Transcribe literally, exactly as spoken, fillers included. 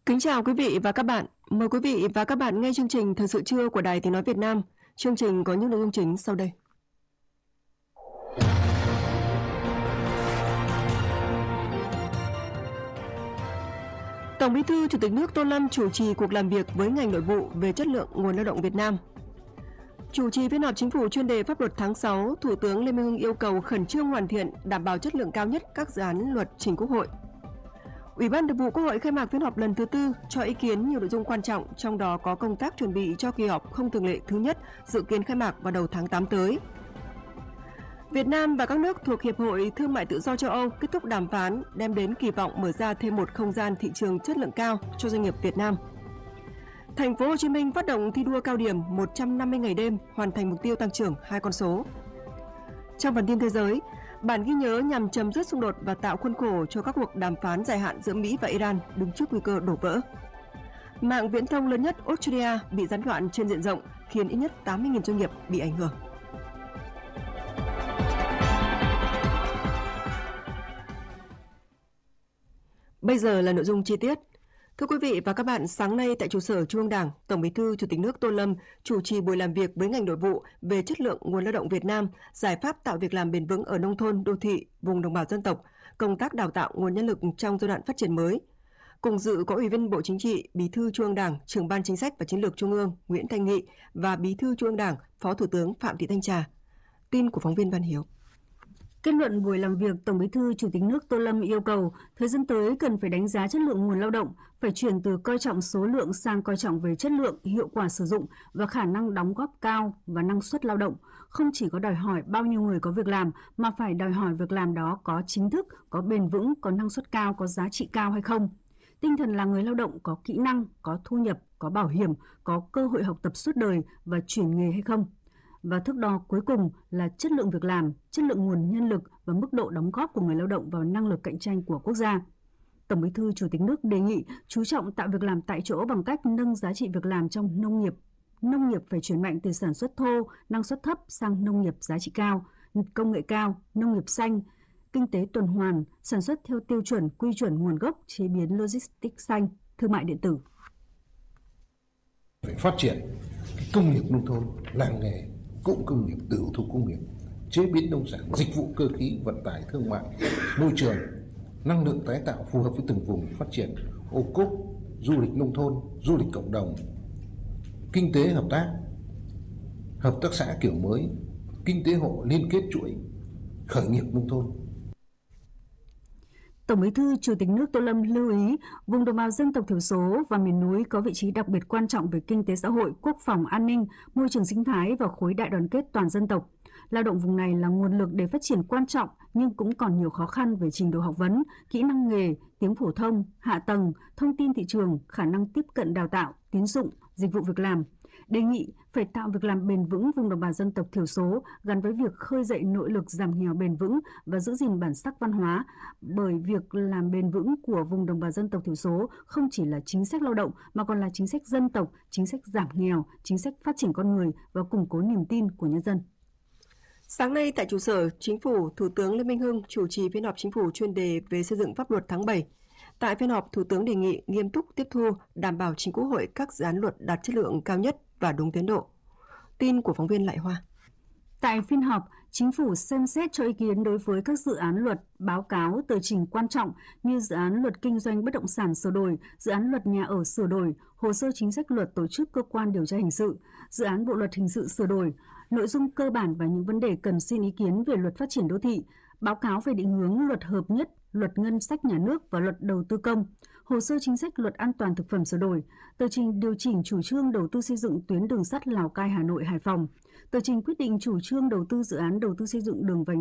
Kính chào quý vị và các bạn. Mời quý vị và các bạn nghe chương trình Thời sự trưa của Đài Tiếng nói Việt Nam. Chương trình có những nội dung chính sau đây. Tổng Bí thư Chủ tịch nước Tô Lâm chủ trì cuộc làm việc với ngành nội vụ về chất lượng nguồn lao động Việt Nam. Chủ trì phiên họp Chính phủ chuyên đề pháp luật tháng sáu, Thủ tướng Lê Minh Hưng yêu cầu khẩn trương hoàn thiện, đảm bảo chất lượng cao nhất các dự án luật trình Quốc hội. Ủy ban Thường vụ Quốc hội khai mạc phiên họp lần thứ tư cho ý kiến nhiều nội dung quan trọng, trong đó có công tác chuẩn bị cho kỳ họp không thường lệ thứ nhất dự kiến khai mạc vào đầu tháng tám tới. Việt Nam và các nước thuộc Hiệp hội Thương mại Tự do châu Âu kết thúc đàm phán, đem đến kỳ vọng mở ra thêm một không gian thị trường chất lượng cao cho doanh nghiệp Việt Nam. Thành phố Hồ Chí Minh phát động thi đua cao điểm một trăm năm mươi ngày đêm hoàn thành mục tiêu tăng trưởng hai con số. Trong phần tin thế giới, bản ghi nhớ nhằm chấm dứt xung đột và tạo khuôn khổ cho các cuộc đàm phán dài hạn giữa Mỹ và Iran đứng trước nguy cơ đổ vỡ. Mạng viễn thông lớn nhất Australia bị gián đoạn trên diện rộng, khiến ít nhất tám mươi nghìn doanh nghiệp bị ảnh hưởng. Bây giờ là nội dung chi tiết. Thưa quý vị và các bạn, sáng nay tại trụ sở Trung ương Đảng, Tổng Bí thư Chủ tịch nước Tô Lâm chủ trì buổi làm việc với ngành nội vụ về chất lượng nguồn lao động Việt Nam, giải pháp tạo việc làm bền vững ở nông thôn, đô thị, vùng đồng bào dân tộc, công tác đào tạo nguồn nhân lực trong giai đoạn phát triển mới. Cùng dự có Ủy viên Bộ Chính trị, Bí thư Trung ương Đảng, Trưởng ban Chính sách và Chiến lược Trung ương Nguyễn Thanh Nghị và Bí thư Trung ương Đảng, Phó Thủ tướng Phạm Thị Thanh Trà. Tin của phóng viên Văn Hiếu. Kết luận buổi làm việc, Tổng Bí thư Chủ tịch nước Tô Lâm yêu cầu thời gian tới cần phải đánh giá chất lượng nguồn lao động, phải chuyển từ coi trọng số lượng sang coi trọng về chất lượng, hiệu quả sử dụng và khả năng đóng góp cao và năng suất lao động. Không chỉ có đòi hỏi bao nhiêu người có việc làm, mà phải đòi hỏi việc làm đó có chính thức, có bền vững, có năng suất cao, có giá trị cao hay không. Tinh thần là người lao động có kỹ năng, có thu nhập, có bảo hiểm, có cơ hội học tập suốt đời và chuyển nghề hay không. Và thước đo cuối cùng là chất lượng việc làm, chất lượng nguồn nhân lực và mức độ đóng góp của người lao động vào năng lực cạnh tranh của quốc gia. Tổng Bí thư Chủ tịch nước đề nghị chú trọng tạo việc làm tại chỗ bằng cách nâng giá trị việc làm trong nông nghiệp. Nông nghiệp phải chuyển mạnh từ sản xuất thô, năng suất thấp sang nông nghiệp giá trị cao, công nghệ cao, nông nghiệp xanh, kinh tế tuần hoàn, sản xuất theo tiêu chuẩn, quy chuẩn nguồn gốc, chế biến logistics xanh, thương mại điện tử. Phải phát triển công nghiệp nông thôn, làng nghề, cụm công nghiệp, tiểu thủ công nghiệp, chế biến nông sản, dịch vụ cơ khí, vận tải, thương mại, môi trường, năng lượng tái tạo phù hợp với từng vùng phát triển, ô cốp, du lịch nông thôn, du lịch cộng đồng, kinh tế hợp tác, hợp tác xã kiểu mới, kinh tế hộ liên kết chuỗi, khởi nghiệp nông thôn. Tổng Bí thư Chủ tịch nước Tô Lâm lưu ý, vùng đồng bào dân tộc thiểu số và miền núi có vị trí đặc biệt quan trọng về kinh tế xã hội, quốc phòng, an ninh, môi trường sinh thái và khối đại đoàn kết toàn dân tộc. Lao động vùng này là nguồn lực để phát triển quan trọng nhưng cũng còn nhiều khó khăn về trình độ học vấn, kỹ năng nghề, tiếng phổ thông, hạ tầng, thông tin thị trường, khả năng tiếp cận đào tạo, tín dụng, dịch vụ việc làm. Đề nghị phải tạo việc làm bền vững vùng đồng bào dân tộc thiểu số gắn với việc khơi dậy nội lực giảm nghèo bền vững và giữ gìn bản sắc văn hóa, bởi việc làm bền vững của vùng đồng bào dân tộc thiểu số không chỉ là chính sách lao động mà còn là chính sách dân tộc, chính sách giảm nghèo, chính sách phát triển con người và củng cố niềm tin của nhân dân. Sáng nay tại trụ sở Chính phủ, Thủ tướng Lê Minh Hưng chủ trì phiên họp Chính phủ chuyên đề về xây dựng pháp luật tháng bảy. Tại phiên họp, Thủ tướng đề nghị nghiêm túc tiếp thu, đảm bảo trình Quốc hội các dự án luật đạt chất lượng cao nhất và đúng tiến độ. Tin của phóng viên Lại Hoa. Tại phiên họp, Chính phủ xem xét cho ý kiến đối với các dự án luật, báo cáo, tờ trình quan trọng như dự án luật kinh doanh bất động sản sửa đổi, dự án luật nhà ở sửa đổi, hồ sơ chính sách luật tổ chức cơ quan điều tra hình sự, dự án bộ luật hình sự sửa đổi, nội dung cơ bản và những vấn đề cần xin ý kiến về luật phát triển đô thị, báo cáo về định hướng luật hợp nhất, luật ngân sách nhà nước và luật đầu tư công, hồ sơ chính sách luật an toàn thực phẩm sửa đổi, tờ trình điều chỉnh chủ trương đầu tư xây dựng tuyến đường sắt Lào Cai Hà Nội Hải Phòng, tờ trình quyết định chủ trương đầu tư dự án đầu tư xây dựng đường vành